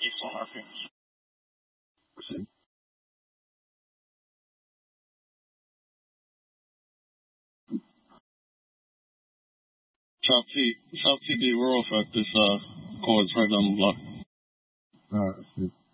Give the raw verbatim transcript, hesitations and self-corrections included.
keeps on our fingers. See? South T, South T B, we're off at this uh, chords right down the block. All right.